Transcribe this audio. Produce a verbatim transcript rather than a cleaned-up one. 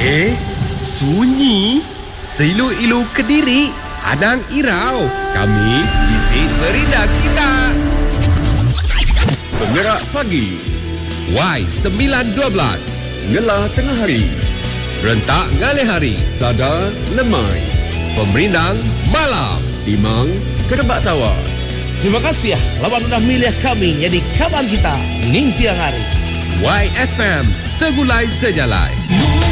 Eh, sunyi. Seilu-ilu Kediri, Anang Irau. Kami isi merindah kita. Penggerak pagi, Y sembilan dua belas. Ngelah tengah hari, Rentak ngalih hari. Sadar lemai, Pemerindang malam. Timang kerebak tawas. Terima kasih ya lawan sudah milih kami jadi kawan kita ning tiang hari. Y F M, segulai sejalai.